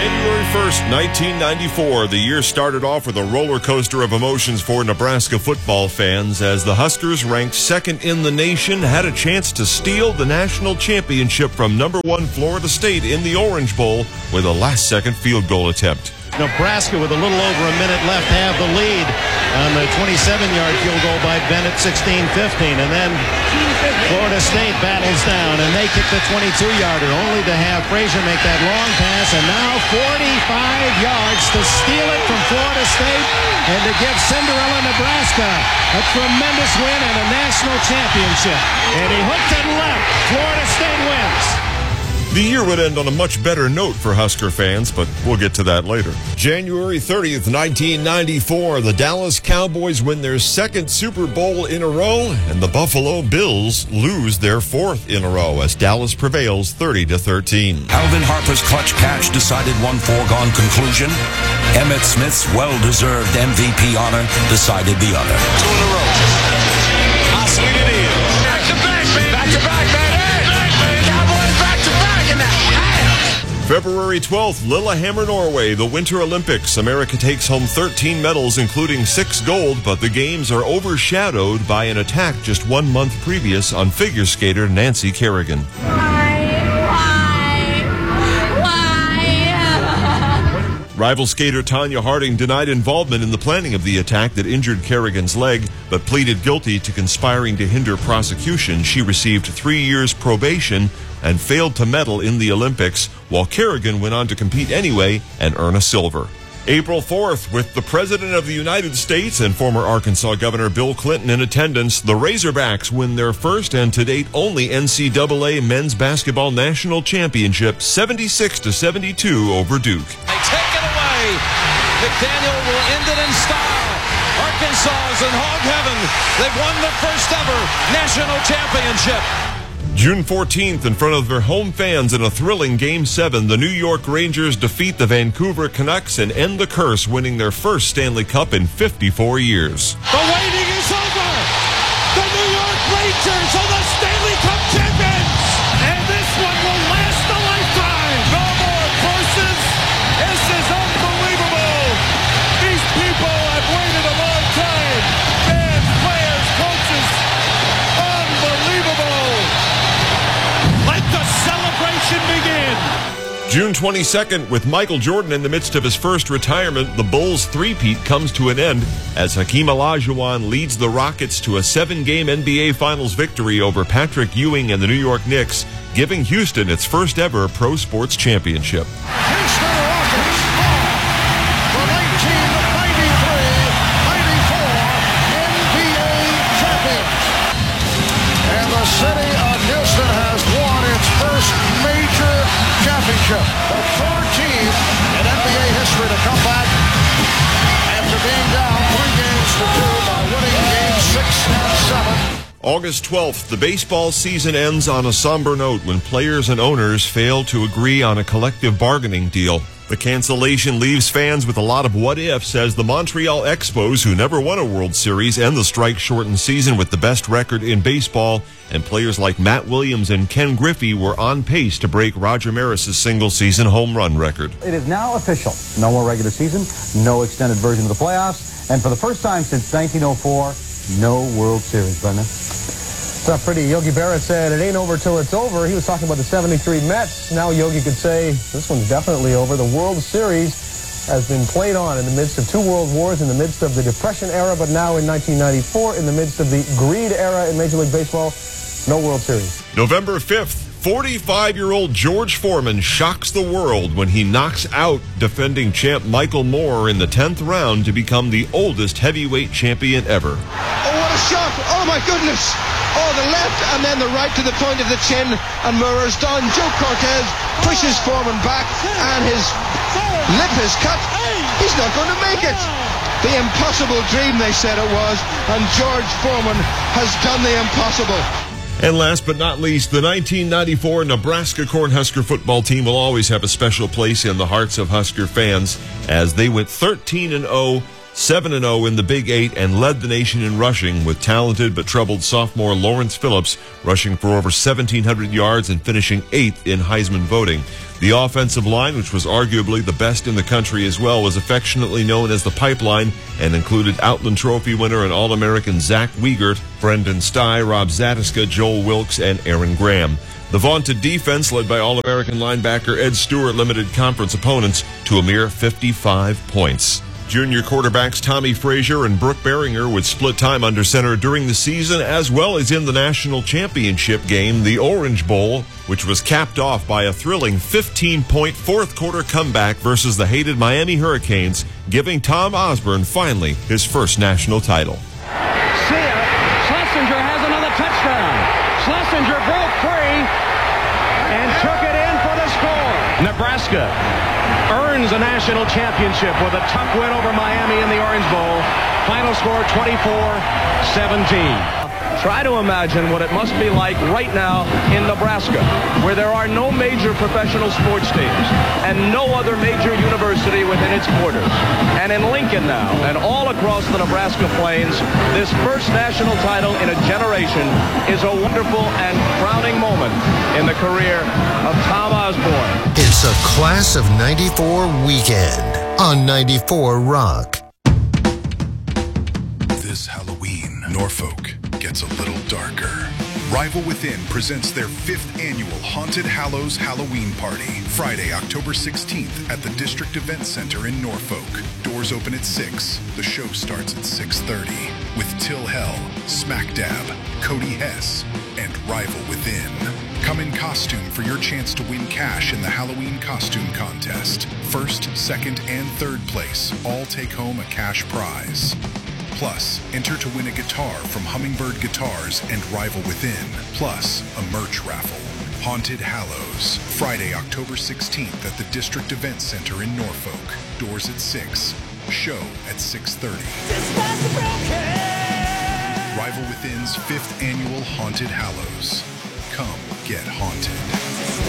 January 1st, 1994, the year started off with a roller coaster of emotions for Nebraska football fans as the Huskers, ranked second in the nation, had a chance to steal the national championship from number 1 Florida State in the Orange Bowl with a last-second field goal attempt. Nebraska, with a little over a minute left, have the lead on the 27-yard field goal by Bennett, 16-15. And then Florida State battles down, and they kick the 22-yarder, only to have Frazier make that long pass. And now 45 yards to steal it from Florida State and to give Cinderella Nebraska a tremendous win and a national championship. And he hooked it left. Florida State wins. The year would end on a much better note for Husker fans, but we'll get to that later. January 30th, 1994, the Dallas Cowboys win their second Super Bowl in a row, and the Buffalo Bills lose their fourth in a row as Dallas prevails 30-13. Alvin Harper's clutch catch decided one foregone conclusion. Emmitt Smith's well-deserved MVP honor decided the other. 2 in a row. How sweet it is. Back to back, baby. Back to back, baby. February 12th, Lillehammer, Norway, the Winter Olympics. America takes home 13 medals, including 6 gold, but the games are overshadowed by an attack just 1 month previous on figure skater Nancy Kerrigan. Rival skater Tanya Harding denied involvement in the planning of the attack that injured Kerrigan's leg, but pleaded guilty to conspiring to hinder prosecution. She received 3 years probation and failed to medal in the Olympics, while Kerrigan went on to compete anyway and earn a silver. April 4th, with the President of the United States and former Arkansas Governor Bill Clinton in attendance, the Razorbacks win their first and to date only NCAA men's basketball national championship, 76-72 over Duke. They take it away. McDaniel will end it in style. Arkansas is in hog heaven. They've won the first ever national championship. June 14th, in front of their home fans in a thrilling Game 7, the New York Rangers defeat the Vancouver Canucks and end the curse, winning their first Stanley Cup in 54 years. The waiting is over. The New York Rangers are the Stanley Cup champions. And this one will last a lifetime. No more curses. This is unbelievable. These people have waited a long time. Fans, players, coaches. Unbelievable. Let the celebration begin. June 22nd, with Michael Jordan in the midst of his first retirement, the Bulls' three-peat comes to an end as Hakeem Olajuwon leads the Rockets to a 7-game NBA Finals victory over Patrick Ewing and the New York Knicks, giving Houston its first ever pro sports championship. Houston Rockets fall the 1993-94 NBA champions. And the city of Houston has won its first major championship. The 14th in NBA history to come back after being down 3 games to 2 by winning games 6 and 7. August 12th, the baseball season ends on a somber note when players and owners fail to agree on a collective bargaining deal. The cancellation leaves fans with a lot of what-ifs as the Montreal Expos, who never won a World Series, end the strike-shortened season with the best record in baseball, and players like Matt Williams and Ken Griffey were on pace to break Roger Maris's single-season home run record. It is now official. No more regular season, no extended version of the playoffs, and for the first time since 1904, no World Series, Brendan. It's not pretty. Yogi Berra said it ain't over till it's over. He was talking about the 73 Mets. Now Yogi could say this one's definitely over. The World Series has been played on in the midst of 2 world wars, in the midst of the Depression era, but now in 1994, in the midst of the greed era in Major League Baseball, no World Series. November 5th, 45-year-old George Foreman shocks the world when he knocks out defending champ Michael Moore in the 10th round to become the oldest heavyweight champion ever. Oh, what a shot! Oh, my goodness! Oh, the left and then the right to the point of the chin, and Moore is done. Joe Cortez pushes Foreman back, and his lip is cut. He's not going to make it. The impossible dream, they said it was, and George Foreman has done the impossible. And last but not least, the 1994 Nebraska Cornhusker football team will always have a special place in the hearts of Husker fans as they went 13-0, 7-0 in the Big Eight and led the nation in rushing with talented but troubled sophomore Lawrence Phillips rushing for over 1,700 yards and finishing 8th in Heisman voting. The offensive line, which was arguably the best in the country as well, was affectionately known as the Pipeline and included Outland Trophy winner and All-American Zach Wiegert, Brendan Stye, Rob Zatiska, Joel Wilkes, and Aaron Graham. The vaunted defense, led by All-American linebacker Ed Stewart, limited conference opponents to a mere 55 points. Junior quarterbacks Tommy Frazier and Brooke Beringer would split time under center during the season, as well as in the national championship game, the Orange Bowl, which was capped off by a thrilling 15-point fourth-quarter comeback versus the hated Miami Hurricanes, giving Tom Osborne finally his first national title. See ya. Schlesinger has another touchdown. Schlesinger broke free and took it in for the score. Nebraska earns a national championship with a tough win over Miami in the Orange Bowl. Final score 24-17. Try to imagine what it must be like right now in Nebraska, where there are no major professional sports teams and no other major university within its borders. And in Lincoln now, and all across the Nebraska plains, this first national title in a generation is a wonderful and crowning moment in the career of Tom Osborne. It's a Class of 94 weekend on 94 Rock. This Halloween, Norfolk gets a little darker. Rival Within presents their 5th annual Haunted Hallows Halloween Party, Friday, October 16th at the District Event Center in Norfolk. Doors open at 6. The show starts at 6:30 with Till Hell, Smack Dab, Cody Hess, and Rival Within. Come in costume for your chance to win cash in the Halloween costume contest. First, second, and third place all take home a cash prize. Plus, enter to win a guitar from Hummingbird Guitars and Rival Within, plus a merch raffle. Haunted Hallows, Friday, October 16th at the District Event Center in Norfolk. Doors at 6. Show at 6:30. Rival Within's 5th annual Haunted Hallows. Come get haunted.